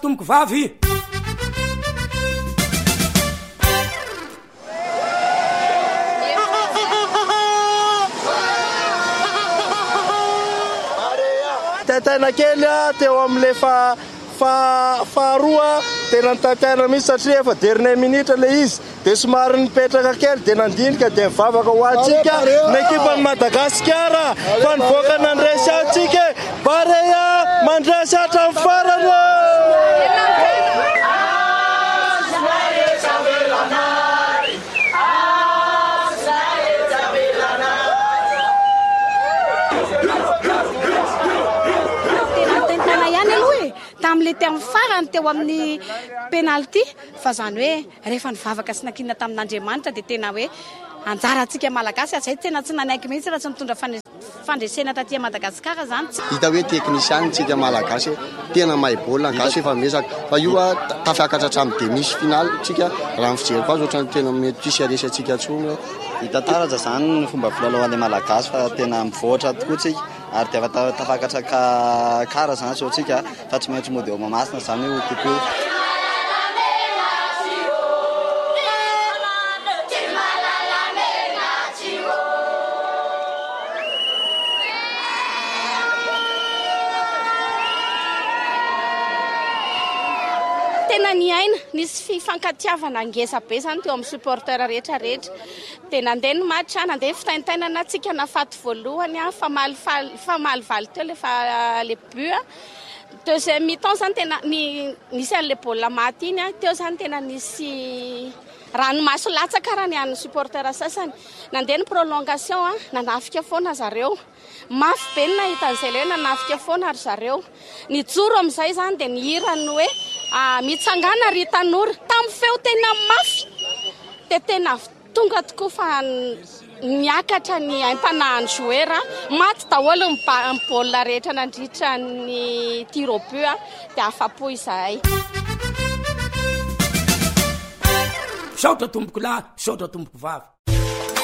tomboko vavy tena kely teo am'le faharoa tena nitataina mihitsy satria efa dernier minitra le izy dia somary nipetraka kely dia nandinika dia mivavaka ho atsika ny ekipany Madagasikara fa nivoaka nandresy atsika Barea mandresy hatramin'ny farany. Tam'le teo amin'ny farany teo amin'ny penalty fa zany hoe rehefa nivavaka sy nakinana tamin'Andriamanitra dia tena hoe anjara antsika malagasy azay tena tsy nanaiky mihitsy raha tsy mitondra fandresena taty Madagasikara zany. Hita hoe teknisiany tsika malagasy tena mahay baolina gasy efa mesaka fa io tafiakatra hatramin'ny demi final tsika raha fijery koa ohatrany tena mety tsisy aresy atsika tsony. Hita taratra zany ny fomba filalaovan'ny malagasy fa tena mivoatra tokoa tsika ary dia tafakatra kara zany sotsika fa tsy maintsy mody eo mamasina zany io kokoa. Tena ny aina nisy fifankatiavana ngesa be zany teo amin'ny supporter rehetra dia nandeha ny match nandeha fitaintainana atsika nafaty voalohany fa malivaly teo le but deuxième mi-temps zany tena nisy an'le baolina maty iny teo zany tena nisy ranomaso latsaka raha ny an'ny supporter sasany nandeha ny prolongation nanafika foana zareo mafy be ny nahita an'izay le nanafika foana ary zareo nijoro amin'izay zany dia nihirany hoe mitsangana ry tanora tamin'ny feo tena mafy dia tena tonga tokoa fa niakatra ny aim-panahin'ny joueur maty daholo ny baolina rehetra nandritra ny tir au but dia afapo izahay. Saotra tomboko lahy, saotra tomboko vavy.